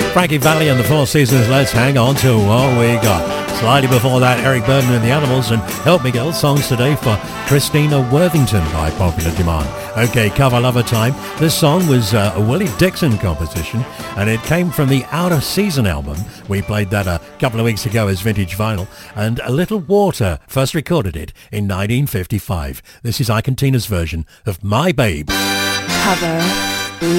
Frankie Valli and the Four Seasons, Let's Hang On to What We Got. Slightly before that, Eric Burden and the Animals and Help Me Girl, songs today for Christina Worthington by popular demand. Okay, cover lover time. This song was a Willie Dixon composition and it came from the Out of Season album. We played that a couple of weeks ago as vintage vinyl, and A Little Water first recorded it in 1955. This is Ike and Tina's version of My Babe. Cover